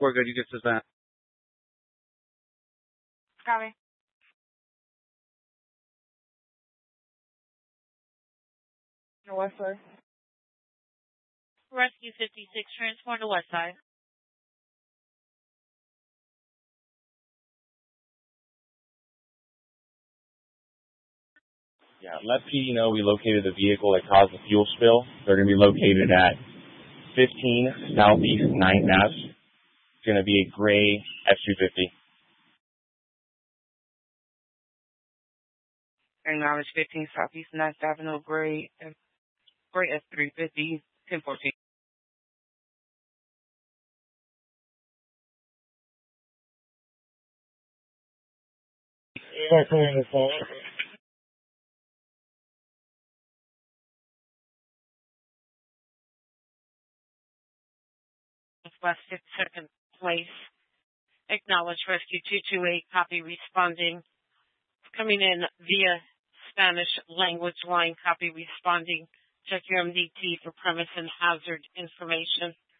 We're good. You can sit down. Copy. The west side. Rescue 56, transport to west side. Yeah, let PD know we located the vehicle that caused the fuel spill. They're going to be located at 15 Southeast 9th Ave. It's going to be a gray F-250. Acknowledge 15 Southeast 9th Avenue, gray F-350, 1014. West 52nd Place. Acknowledge Rescue 228, copy responding. Coming in via Spanish language line, copy responding. Check your MDT for premise and hazard information.